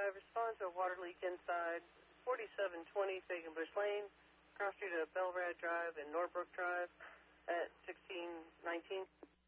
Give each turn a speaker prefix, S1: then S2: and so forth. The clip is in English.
S1: respond to a water leak inside 4720 Faganbush Lane, cross street of Belrad Drive and Norbrook Drive at 1619.